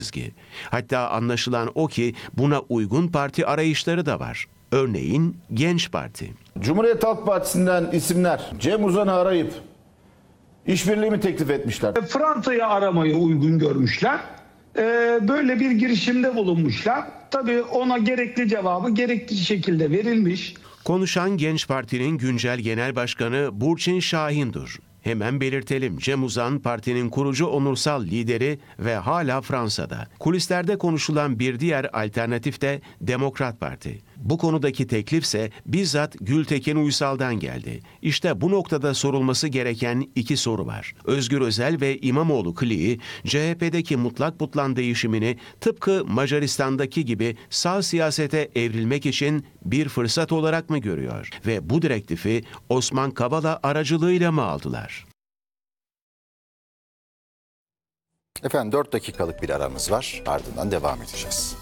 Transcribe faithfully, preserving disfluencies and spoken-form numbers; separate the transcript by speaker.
Speaker 1: çizgi. Hatta anlaşılan o ki buna uygun parti arayışları da var. Örneğin Genç Parti.
Speaker 2: Cumhuriyet Halk Partisi'nden isimler Cem Uzan'ı arayıp işbirliği mi teklif etmişler?
Speaker 3: Fransa'yı aramayı uygun görmüşler. Ee, böyle bir girişimde bulunmuşlar. Tabii ona gerekli cevabı gerekli şekilde verilmiş.
Speaker 1: Konuşan Genç Parti'nin güncel genel başkanı Burçin Şahin'dur. Hemen belirtelim, Cem Uzan partinin kurucu onursal lideri ve hala Fransa'da. Kulislerde konuşulan bir diğer alternatif de Demokrat Parti. Bu konudaki teklifse bizzat Gültekin Uysal'dan geldi. İşte bu noktada sorulması gereken iki soru var. Özgür Özel ve İmamoğlu kliği C H P'deki mutlak butlan değişimini tıpkı Macaristan'daki gibi sağ siyasete evrilmek için bir fırsat olarak mı görüyor? Ve bu direktifi Osman Kavala aracılığıyla mı aldılar?
Speaker 4: Efendim dört dakikalık bir aramız var. Ardından devam edeceğiz.